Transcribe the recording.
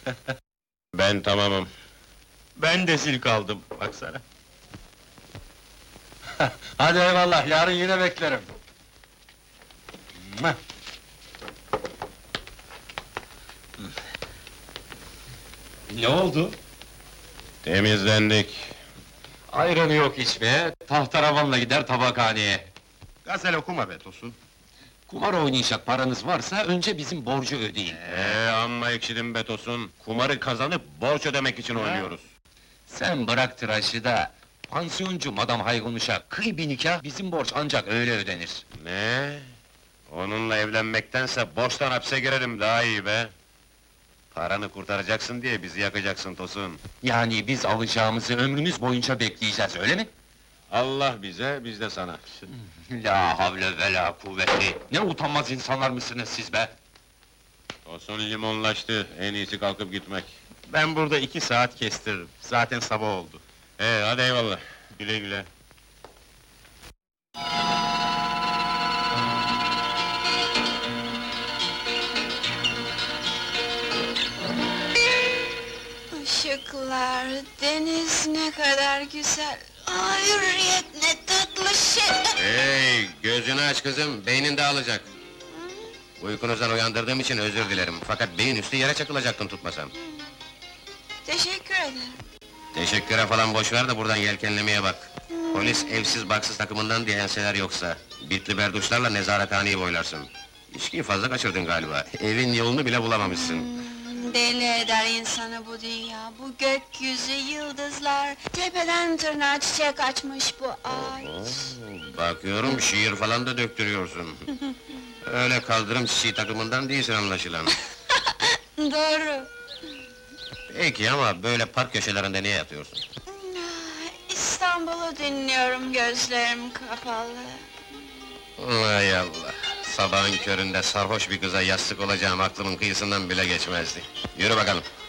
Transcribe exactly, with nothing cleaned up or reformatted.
Ben tamamım. Ben de sil kaldım, baksana. Hadi eyvallah, yarın yine beklerim. Mwah! Ne oldu? Temizlendik. Ayranı yok içmeye, tahtaravanla gider tabakhaneye. Gazel okuma be Tosun. Kumar oynayacak paranız varsa, önce bizim borcu ödeyin. Ee, amma ekşidin be Tosun. Kumarı kazanıp borç ödemek için oynuyoruz. Sen bırak tıraşı da, pansiyoncu Madam Haygunuş'a kıy bir nikah, bizim borç ancak öyle ödenir. Ne? Onunla evlenmektense borçtan hapse girerim daha iyi be. Paranı kurtaracaksın diye bizi yakacaksın Tosun. Yani biz alacağımızı ömrümüz boyunca bekleyeceğiz, öyle mi? Allah bize, biz de sana. La havle ve la kuvveti! Ne utanmaz insanlar mısınız siz be! Tosun limonlaştı, en iyisi kalkıp gitmek. Ben burada iki saat kestiririm, zaten sabah oldu. Ee, hadi eyvallah. Güle güle. Işıklar, deniz ne kadar güzel. Ay, hürriyet ne tatlı şey! Hey, gözünü aç kızım, beynin dağılacak. Uykunuzdan uyandırdığım için özür dilerim. Fakat beyin üstü yere çakılacaktın tutmasam. Teşekkür ederim. Teşekküre falan boş ver de buradan yelkenlemeye bak. Polis evsiz barksız takımından diye enseler yoksa... ...bitli berduşlarla nezarethaneyi boylarsın. İçkiyi fazla kaçırdın galiba, evin yolunu bile bulamamışsın. Hmm, deli eder insanı bu dünya, bu gökyüzü, yıldızlar... ...tepeden tırnağa çiçek açmış bu ağaç. Oo, bakıyorum şiir falan da döktürüyorsun. Öyle kaldırım çiçeği takımından değilsin anlaşılan. Doğru. Peki ama böyle park köşelerinde niye yatıyorsun? İstanbul'u dinliyorum, gözlerim kapalı. Hay Allah! Sabahın köründe sarhoş bir kıza yastık olacağım aklımın kıyısından bile geçmezdi. Yürü bakalım!